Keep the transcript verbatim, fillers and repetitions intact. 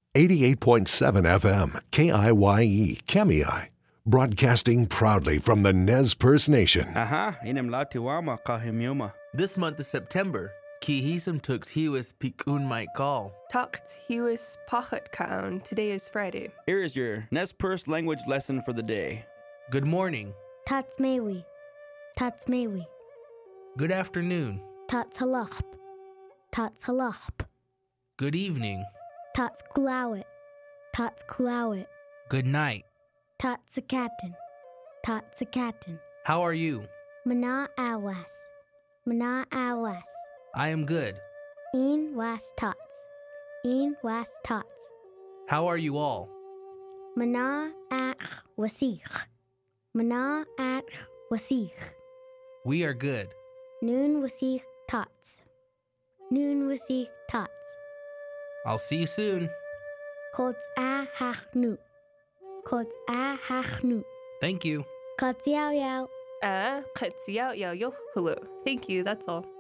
eighty-eight point seven F M, K I Y E, Kemei, broadcasting proudly from the Nez Perce Nation. Aha, inem latiwama kahimiuma. This month is September. Kihism tux hiwis pikun might call. Tukt hiwis pachat kaun. Today is Friday. Here is your Nez Perce language lesson for the day. Good morning. Tatsmewi. Tatsmewi. Good afternoon. Tatsalachp. Tatsalachp. Good evening. Tatskulawit. Tatskulawit. Good night. Tatsakatin. Tatsakatin. How are you? Mana awas. Mana awas. I am good. In was tots. In was tots. How are you all? Mana ach wasich. Mana ach wasich. We are good. Noon wasich tots. Noon wasich tots. I'll see you soon. Kots a hachnu. Kots a hachnu. Thank you. Kots yao yao. Ah, katsiao yao yo hulu. Thank you, that's all.